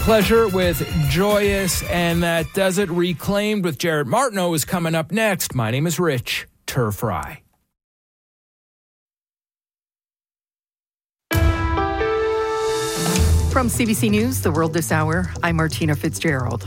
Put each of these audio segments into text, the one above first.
Pleasure with Joyous, and that does it. Reclaimed with Jarrett Martineau is coming up next. My name is Rich Turfry. From CBC News, The World This Hour, I'm Martina Fitzgerald.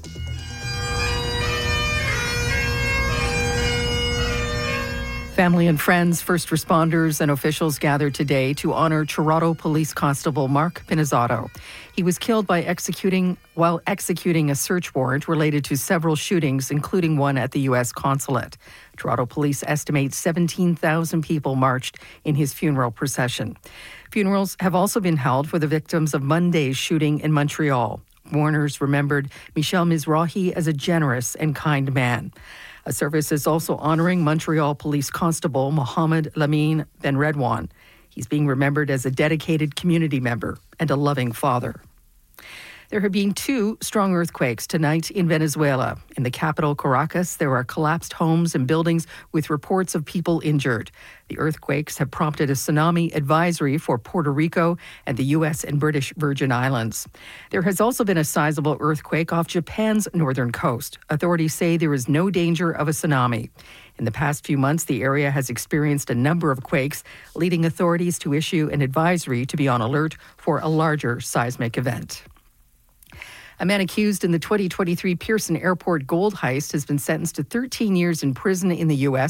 Family and friends, first responders and officials gathered today to honor Toronto Police Constable Mark Pinizzato. He was killed while executing a search warrant related to several shootings, including one at the U.S. consulate. Toronto police estimate 17,000 people marched in his funeral procession. Funerals have also been held for the victims of Monday's shooting in Montreal. Mourners remembered Michel Mizrahi as a generous and kind man. A service is also honoring Montreal Police Constable Mohamed Lamine Benredwan. He's being remembered as a dedicated community member and a loving father. There have been 2 strong earthquakes tonight in Venezuela. In the capital, Caracas, there are collapsed homes and buildings with reports of people injured. The earthquakes have prompted a tsunami advisory for Puerto Rico and the U.S. and British Virgin Islands. There has also been a sizable earthquake off Japan's northern coast. Authorities say there is no danger of a tsunami. In the past few months, the area has experienced a number of quakes, leading authorities to issue an advisory to be on alert for a larger seismic event. A man accused in the 2023 Pearson Airport gold heist has been sentenced to 13 years in prison in the U.S.